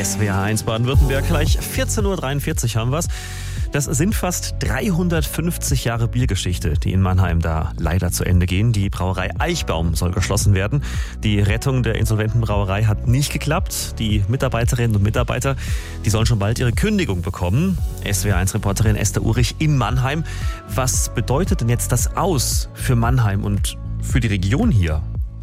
SWR1 Baden-Württemberg. Gleich 14.43 Uhr haben wir's. Das sind fast 350 Jahre Biergeschichte, die in Mannheim da leider zu Ende gehen. Die Brauerei Eichbaum soll geschlossen werden. Die Rettung der insolventen Brauerei hat nicht geklappt. Die Mitarbeiterinnen und Mitarbeiter, die sollen schon bald ihre Kündigung bekommen. SWR1-Reporterin Esther Urich in Mannheim. Was bedeutet denn jetzt das Aus für Mannheim und für die Region hier?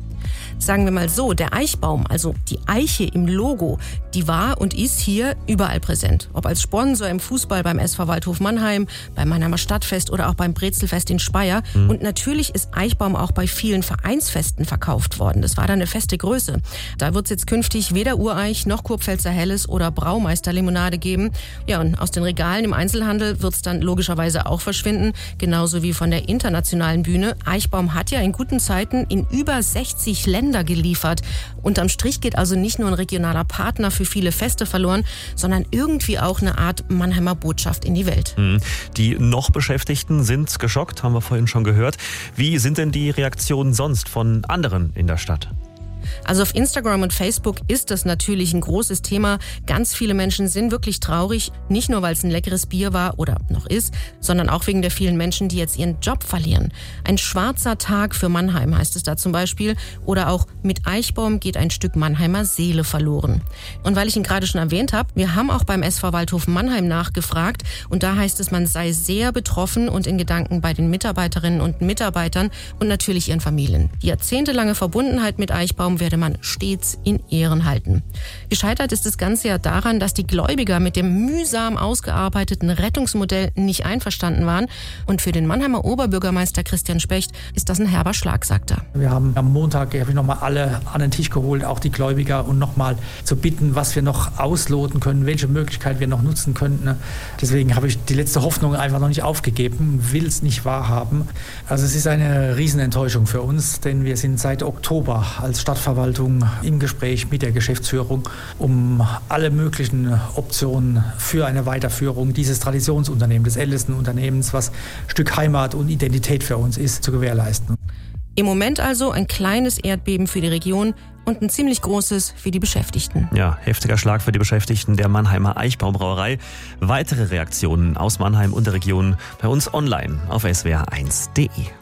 Sagen wir mal so, der Eichbaum, also die Eiche im Logo, die war und ist hier überall präsent. Ob als Sponsor im Fußball beim SV Waldhof Mannheim, beim Mannheimer Stadtfest oder auch beim Brezelfest in Speyer. Und natürlich ist Eichbaum auch bei vielen Vereinsfesten verkauft worden. Das war dann eine feste Größe. Da wird es jetzt künftig weder Ureich noch Kurpfälzer Helles oder Braumeister-Limonade geben. Ja, und aus den Regalen im Einzelhandel wird es dann logischerweise auch verschwinden. Genauso wie von der internationalen Bühne. Eichbaum hat ja in guten Zeiten in über 60 Ländern geliefert. Unterm Strich geht also nicht nur ein regionaler Partner für viele Feste verloren, sondern irgendwie auch eine Art Mannheimer Botschaft in die Welt. Die noch Beschäftigten sind geschockt, haben wir vorhin schon gehört. Wie sind denn die Reaktionen sonst von anderen in der Stadt? Also auf Instagram und Facebook ist das natürlich ein großes Thema. Ganz viele Menschen sind wirklich traurig, nicht nur weil es ein leckeres Bier war oder noch ist, sondern auch wegen der vielen Menschen, die jetzt ihren Job verlieren. Ein schwarzer Tag für Mannheim heißt es da zum Beispiel. Oder auch mit Eichbaum geht ein Stück Mannheimer Seele verloren. Und weil ich ihn gerade schon erwähnt habe, wir haben auch beim SV Waldhof Mannheim nachgefragt und da heißt es, man sei sehr betroffen und in Gedanken bei den Mitarbeiterinnen und Mitarbeitern und natürlich ihren Familien. Die jahrzehntelange Verbundenheit mit Eichbaum werde man stets in Ehren halten. Gescheitert ist das Ganze ja daran, dass die Gläubiger mit dem mühsam ausgearbeiteten Rettungsmodell nicht einverstanden waren. Und für den Mannheimer Oberbürgermeister Christian Specht ist das ein herber Schlag, sagt er. Wir haben am Montag nochmal alle an den Tisch geholt, auch die Gläubiger, und nochmal zu bitten, was wir noch ausloten können, welche Möglichkeit wir noch nutzen könnten. Deswegen habe ich die letzte Hoffnung einfach noch nicht aufgegeben, will es nicht wahrhaben. Also es ist eine Riesenenttäuschung für uns, denn wir sind seit Oktober als Stadtverwaltung im Gespräch mit der Geschäftsführung, um alle möglichen Optionen für eine Weiterführung dieses Traditionsunternehmens, des ältesten Unternehmens, was Stück Heimat und Identität für uns ist, zu gewährleisten. Im Moment also ein kleines Erdbeben für die Region und ein ziemlich großes für die Beschäftigten. Ja, heftiger Schlag für die Beschäftigten der Mannheimer Eichbaumbrauerei. Weitere Reaktionen aus Mannheim und der Region bei uns online auf swr1.de.